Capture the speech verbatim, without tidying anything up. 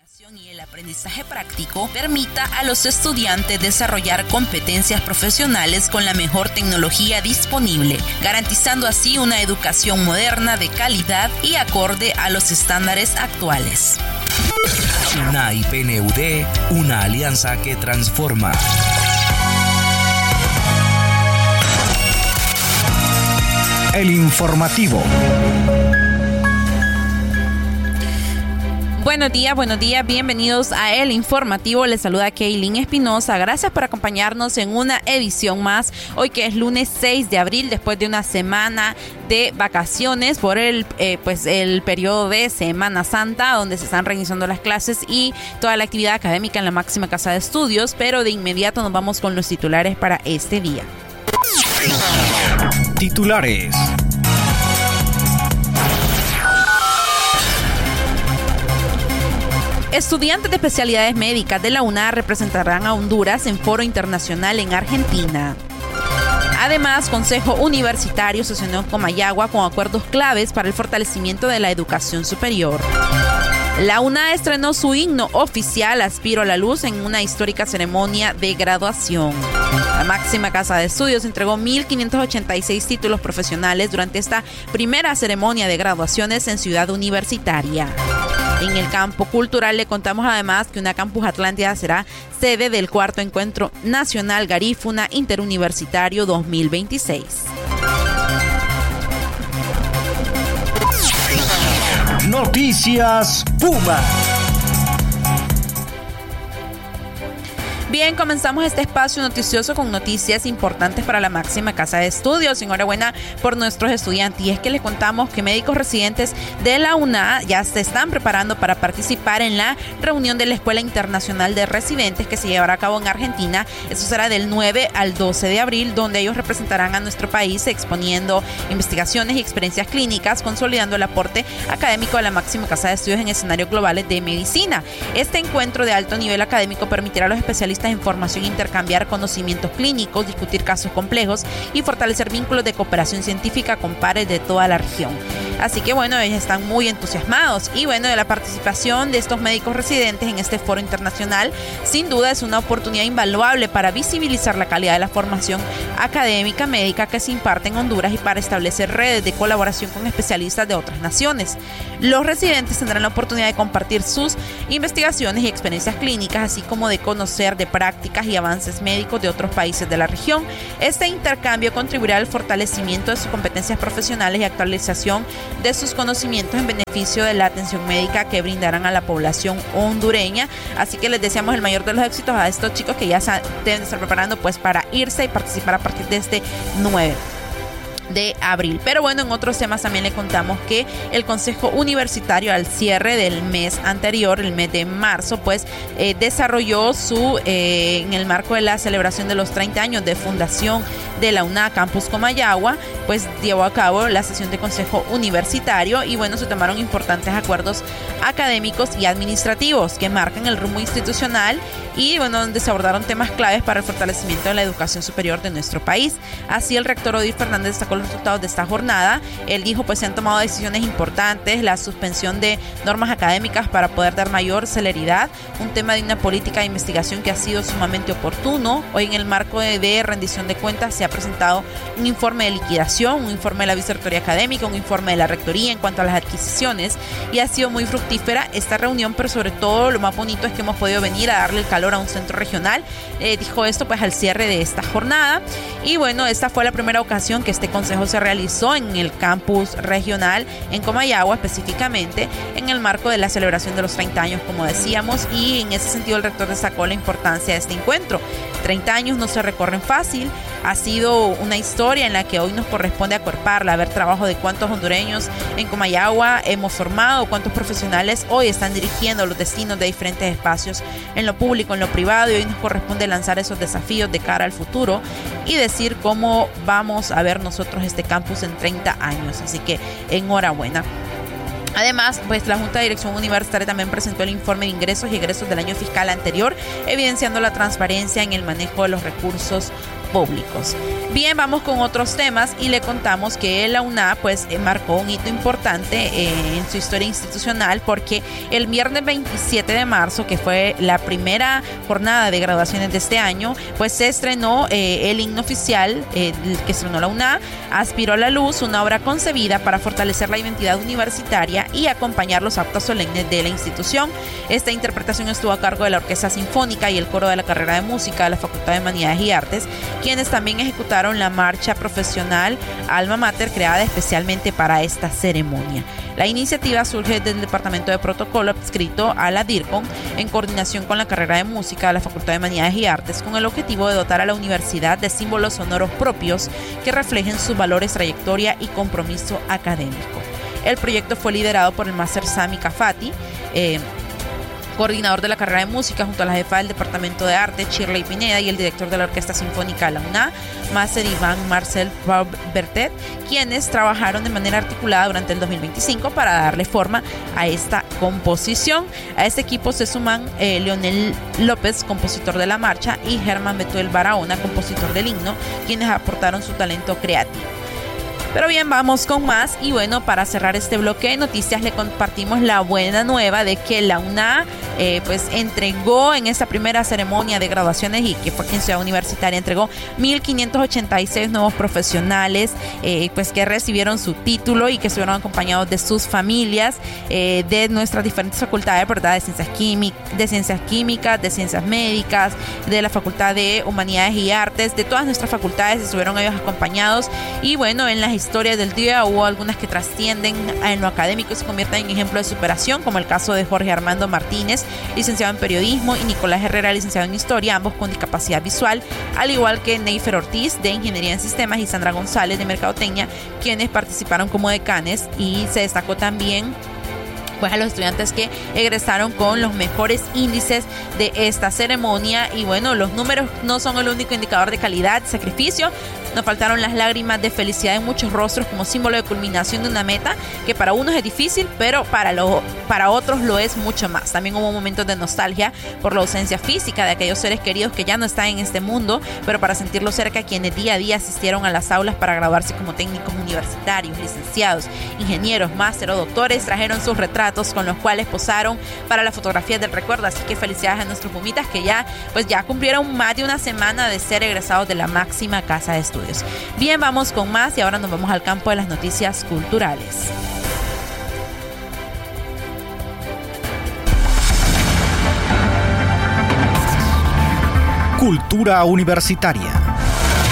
Y el aprendizaje práctico permita a los estudiantes desarrollar competencias profesionales con la mejor tecnología disponible, garantizando así una educación moderna de calidad y acorde a los estándares actuales. U N A y P N U D, una alianza que transforma. El informativo. Buenos días, buenos días, bienvenidos a El Informativo. Les saluda Kaylin Espinosa. Gracias por acompañarnos en una edición más. Hoy que es lunes seis de abril, después de una semana de vacaciones por el, eh, pues el periodo de Semana Santa, donde se están reiniciando las clases y toda la actividad académica en la máxima casa de estudios. Pero de inmediato nos vamos con los titulares para este día. Titulares. Estudiantes de especialidades médicas de la U N A representarán a Honduras en foro internacional en Argentina. Además, Consejo Universitario sesionó en Comayagua con acuerdos claves para el fortalecimiento de la educación superior. La U N A estrenó su himno oficial, Aspiro a la Luz, en una histórica ceremonia de graduación. La máxima casa de estudios entregó mil quinientos ochenta y seis títulos profesionales durante esta primera ceremonia de graduaciones en Ciudad Universitaria. En el campo cultural le contamos además que una Campus Atlántida será sede del cuarto Encuentro Nacional Garífuna Interuniversitario dos mil veintiséis. Noticias Puma. Bien, comenzamos este espacio noticioso con noticias importantes para la máxima casa de estudios. Enhorabuena por nuestros estudiantes. Y es que les contamos que médicos residentes de la U N A ya se están preparando para participar en la reunión de la Escuela Internacional de Residentes que se llevará a cabo en Argentina. Eso será del nueve al doce de abril, donde ellos representarán a nuestro país exponiendo investigaciones y experiencias clínicas, consolidando el aporte académico de la máxima casa de estudios en escenarios globales de medicina. Este encuentro de alto nivel académico permitirá a los especialistas en formación intercambiar conocimientos clínicos, discutir casos complejos y fortalecer vínculos de cooperación científica con pares de toda la región. Así que bueno, ellos están muy entusiasmados y bueno, de la participación de estos médicos residentes en este foro internacional, sin duda es una oportunidad invaluable para visibilizar la calidad de la formación académica médica que se imparte en Honduras y para establecer redes de colaboración con especialistas de otras naciones. Los residentes tendrán la oportunidad de compartir sus investigaciones y experiencias clínicas, así como de conocer de prácticas y avances médicos de otros países de la región. Este intercambio contribuirá al fortalecimiento de sus competencias profesionales y actualización de sus conocimientos en beneficio de la atención médica que brindarán a la población hondureña. Así que les deseamos el mayor de los éxitos a estos chicos que ya se deben estar preparando pues para irse y participar a partir de este nueve de abril. Pero bueno, en otros temas también le contamos que el Consejo Universitario al cierre del mes anterior, el mes de marzo, pues eh, desarrolló su, eh, en el marco de la celebración de los treinta años de fundación de la U N A Campus Comayagua, pues llevó a cabo la sesión de Consejo Universitario y bueno, se tomaron importantes acuerdos académicos y administrativos que marcan el rumbo institucional y bueno, donde se abordaron temas claves para el fortalecimiento de la educación superior de nuestro país. Así el rector Odir Fernández destacó los resultados de esta jornada. Él dijo pues se han tomado decisiones importantes, la suspensión de normas académicas para poder dar mayor celeridad, un tema de una política de investigación que ha sido sumamente oportuno. Hoy en el marco de, de rendición de cuentas se ha presentado un informe de liquidación, un informe de la Vicerrectoría Académica, un informe de la Rectoría en cuanto a las adquisiciones y ha sido muy fructífera esta reunión, pero sobre todo lo más bonito es que hemos podido venir a darle el calor a un centro regional. Eh, dijo esto pues al cierre de esta jornada y bueno, esta fue la primera ocasión que este consejo se realizó en el campus regional en Comayagua, específicamente en el marco de la celebración de los treinta años, como decíamos, y en ese sentido el rector destacó la importancia de este encuentro. treinta años no se recorren fácil, ha sido una historia en la que hoy nos corresponde acuerparla, ver trabajo de cuántos hondureños en Comayagua hemos formado, cuántos profesionales hoy están dirigiendo los destinos de diferentes espacios en lo público, en lo privado, y hoy nos corresponde lanzar esos desafíos de cara al futuro y decir cómo vamos a ver nosotros este campus en treinta años. Así que enhorabuena. Además, pues la Junta de Dirección Universitaria también presentó el informe de ingresos y egresos del año fiscal anterior, evidenciando la transparencia en el manejo de los recursos públicos. Bien, vamos con otros temas y le contamos que la U N A pues marcó un hito importante eh, en su historia institucional, porque el viernes veintisiete de marzo, que fue la primera jornada de graduaciones de este año, pues se estrenó eh, el himno oficial eh, que estrenó la U N A, Aspiró a la Luz, una obra concebida para fortalecer la identidad universitaria y acompañar los actos solemnes de la institución. Esta interpretación estuvo a cargo de la Orquesta Sinfónica y el coro de la carrera de música de la Facultad de Humanidades y Artes, quienes también ejecutaron la marcha profesional Alma Mater, creada especialmente para esta ceremonia. La iniciativa surge del Departamento de Protocolo adscrito a la DIRCON en coordinación con la carrera de música de la Facultad de Humanidades y Artes, con el objetivo de dotar a la universidad de símbolos sonoros propios que reflejen sus valores, trayectoria y compromiso académico. El proyecto fue liderado por el máster Sami Kafati, eh, coordinador de la carrera de música, junto a la jefa del Departamento de Arte, Shirley Pineda, y el director de la Orquesta Sinfónica de la U N A, máster Iván Marcel Bertet, quienes trabajaron de manera articulada durante el dos mil veinticinco para darle forma a esta composición. A este equipo se suman eh, Leonel López, compositor de la marcha, y Germán Betuel Barahona, compositor del himno, quienes aportaron su talento creativo. Pero bien, vamos con más. Y bueno, para cerrar este bloque de noticias, le compartimos la buena nueva de que la U N A eh, pues entregó en esta primera ceremonia de graduaciones, y que fue aquí en Ciudad Universitaria, entregó mil quinientos ochenta y seis nuevos profesionales eh, pues que recibieron su título y que estuvieron acompañados de sus familias eh, de nuestras diferentes facultades, ¿verdad? De ciencias químicas, de ciencias químicas, de ciencias médicas, de la Facultad de Humanidades y Artes, de todas nuestras facultades estuvieron ellos acompañados. Y bueno, en las historias del día hubo algunas que trascienden en lo académico y se convierten en ejemplo de superación, como el caso de Jorge Armando Martínez, licenciado en periodismo, y Nicolás Herrera, licenciado en historia, ambos con discapacidad visual, al igual que Neifer Ortiz, de ingeniería en sistemas, y Sandra González, de mercadotecnia, quienes participaron como decanes. Y se destacó también pues a los estudiantes que egresaron con los mejores índices de esta ceremonia. Y bueno, los números no son el único indicador de calidad, sacrificio. Nos faltaron las lágrimas de felicidad en muchos rostros, como símbolo de culminación de una meta que para unos es difícil, pero para, lo, para otros lo es mucho más. También hubo momentos de nostalgia por la ausencia física de aquellos seres queridos que ya no están en este mundo, pero para sentirlo cerca, quienes día a día asistieron a las aulas para graduarse como técnicos universitarios, licenciados, ingenieros, máster o doctores, trajeron sus retratos con los cuales posaron para las fotografías del recuerdo. Así que felicidades a nuestros pumitas que ya, pues ya cumplieron más de una semana de ser egresados de la máxima casa de estudios. Bien, vamos con más y ahora nos vamos al campo de las noticias culturales. Cultura universitaria.